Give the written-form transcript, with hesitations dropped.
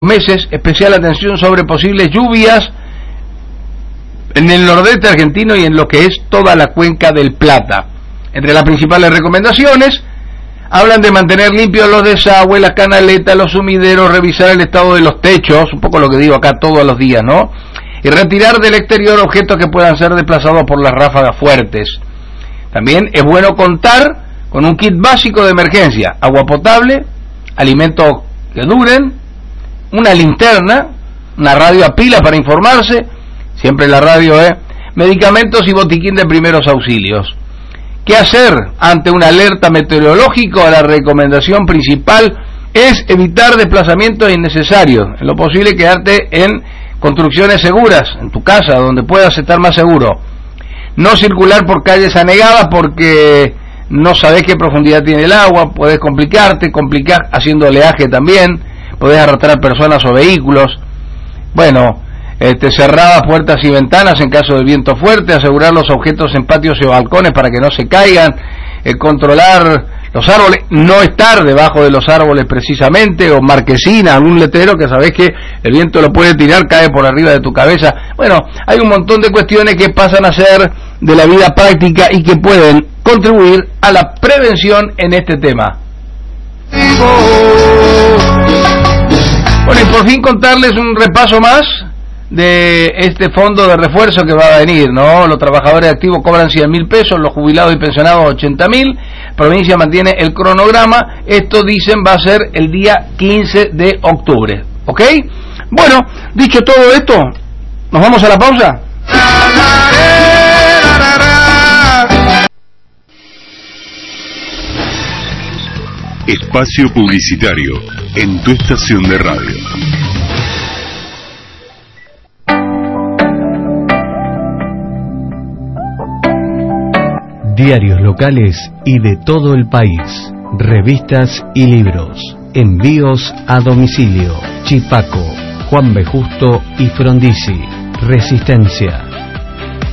meses, especial atención sobre posibles lluvias en el nordeste argentino y en lo que es toda la cuenca del Plata. Entre las principales recomendaciones, hablan de mantener limpios los desagües, las canaletas, los sumideros, revisar el estado de los techos, un poco lo que digo acá todos los días, ¿no? Y retirar del exterior objetos que puedan ser desplazados por las ráfagas fuertes. También es bueno contar con un kit básico de emergencia: agua potable, alimentos que duren, una linterna, una radio a pila para informarse, siempre la radio, medicamentos y botiquín de primeros auxilios. ¿Qué hacer ante una alerta meteorológica? La recomendación principal es evitar desplazamientos innecesarios, en lo posible quedarte en construcciones seguras, en tu casa, donde puedas estar más seguro. No circular por calles anegadas porque no sabes qué profundidad tiene el agua, podés complicar haciendo oleaje también, podés arrastrar personas o vehículos. Bueno, cerradas puertas y ventanas en caso de viento fuerte, asegurar los objetos en patios y balcones para que no se caigan, controlar los árboles, no estar debajo de los árboles precisamente, o marquesina, algún letrero que sabés que el viento lo puede tirar, cae por arriba de tu cabeza. Bueno, hay un montón de cuestiones que pasan a ser de la vida práctica y que pueden contribuir a la prevención en este tema. Bueno, y por fin contarles un repaso más de este fondo de refuerzo que va a venir, ¿no? Los trabajadores activos cobran 100.000 pesos, los jubilados y pensionados 80.000. Provincia mantiene el cronograma. Esto, dicen, va a ser el día 15 de octubre, ¿ok? Bueno, dicho todo esto, ¿nos vamos a la pausa? Espacio publicitario en tu estación de radio. Diarios locales y de todo el país, revistas y libros, envíos a domicilio. Chipaco, Juan B. Justo y Frondizi. Resistencia.